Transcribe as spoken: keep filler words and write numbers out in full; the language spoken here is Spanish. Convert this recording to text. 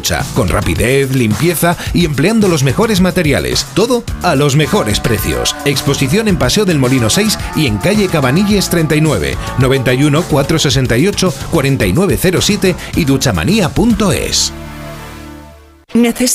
ducha, con rapidez, limpieza y empleando los mejores materiales. Todo a los mejores precios. Exposición en Paseo del Molino seis y en calle Cabanilles treinta y nueve, noventa y uno, cuatrocientos sesenta y ocho, cuarenta y nueve cero siete y duchamanía punto es. Necesito